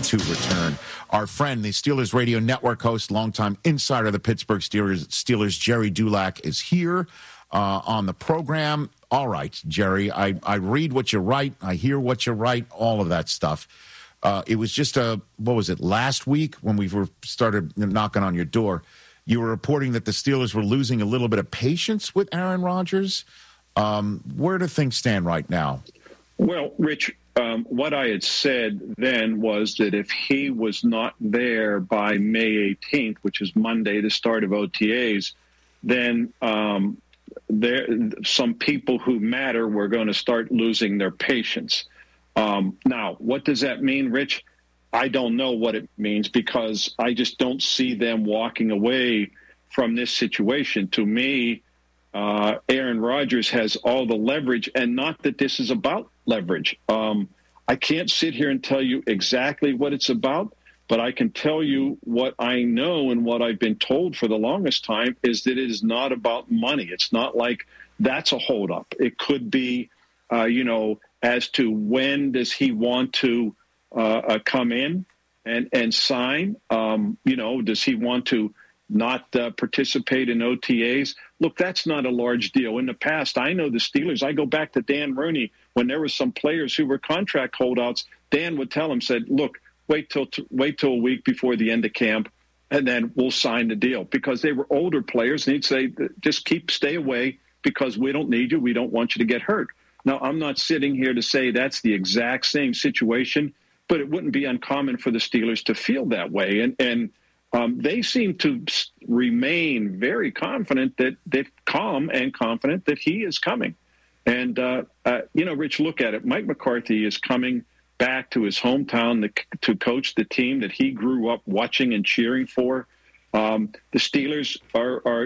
to return. Our friend, the Steelers Radio Network host, longtime insider of the Pittsburgh Steelers, Jerry Dulac, is here on the program. All right, Jerry, I read what you write. I hear what you write, all of that stuff. It was just last week when we started knocking on your door, you were reporting that the Steelers were losing a little bit of patience with Aaron Rodgers. Where do things stand right now? Well, Rich, what I had said then was that if he was not there by May 18th, which is Monday, the start of OTAs, then some people who matter were going to start losing their patience. Now, what does that mean, Rich? I don't know what it means because I just don't see them walking away from this situation. To me, Aaron Rodgers has all the leverage, and not that this is about leverage. I can't sit here and tell you exactly what it's about, but I can tell you what I know and what I've been told for the longest time is that it is not about money. It's not like that's a holdup. It could be, as to when does he want to come in and sign? Does he want to not participate in OTAs? Look, that's not a large deal. In the past, I know the Steelers, I go back to Dan Rooney, when there were some players who were contract holdouts, Dan would tell him, said, look, wait till a week before the end of camp, and then we'll sign the deal. Because they were older players, and he'd say, just stay away because we don't need you. We don't want you to get hurt. Now, I'm not sitting here to say that's the exact same situation, but it wouldn't be uncommon for the Steelers to feel that way. And they seem to remain very confident calm and confident that he is coming. And, Rich, look at it. Mike McCarthy is coming back to his hometown to coach the team that he grew up watching and cheering for. The Steelers are